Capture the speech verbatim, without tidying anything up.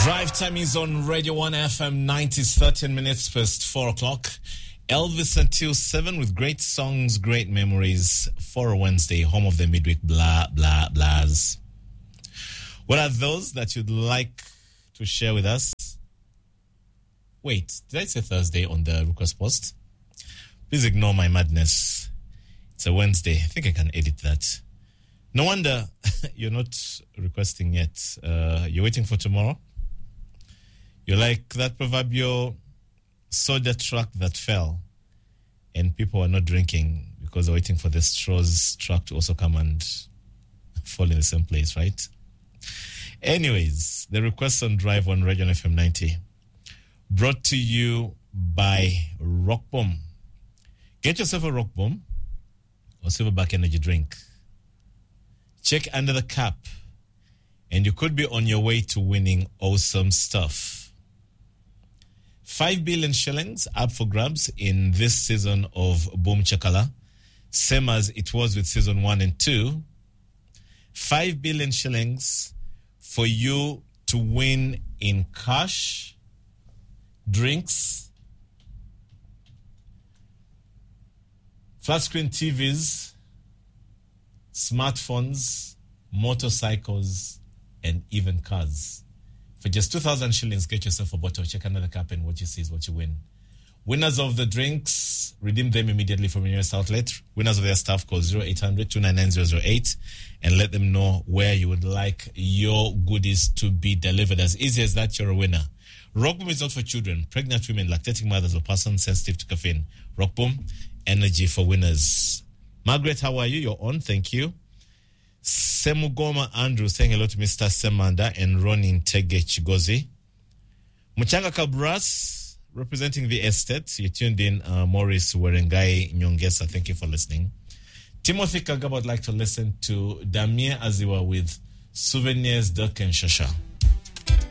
Drive time is on Radio one F M nineties, thirteen minutes past four o'clock. Elvis until seven with great songs, great memories for a Wednesday, home of the midweek blah, blah, blahs. What are those that you'd like to share with us? Wait, did I say Thursday on the request post? Please ignore my madness. It's a Wednesday. I think I can edit that. No wonder you're not requesting yet. Uh, you're waiting for tomorrow. You're like that proverbial soda truck that fell and people are not drinking because they're waiting for the straws truck to also come and fall in the same place, right? Anyways, the request on Drive on Radio F M ninety brought to you by Rock Bomb. Get yourself a Rock Bomb or Silverback energy drink. Check under the cap and you could be on your way to winning awesome stuff. Five billion shillings up for grabs in this season of Boom Chakala, same as it was with season one and two. Five billion shillings for you to win in cash, drinks, flat screen T Vs, smartphones, motorcycles, and even cars. For just two thousand shillings, get yourself a bottle, check another cap, and what you see is what you win. Winners of the drinks, redeem them immediately from your nearest outlet. Winners of their staff, call zero eight hundred, two nine nine, zero zero eight and let them know where you would like your goodies to be delivered. As easy as that, you're a winner. Rock Boom is not for children, pregnant women, lactating mothers, or persons sensitive to caffeine. Rock Boom, energy for winners. Margaret, how are you? You're on, thank you. Semugoma Andrew saying hello to Mister Semanda and Ronin Tege Chigozi. Muchanga Kabras representing the estate. You tuned in, uh, Maurice Werengai Nyongesa. Thank you for listening. Timothy Kagaba would like to listen to Damien Aziwa with Souvenirs de Kinshasa.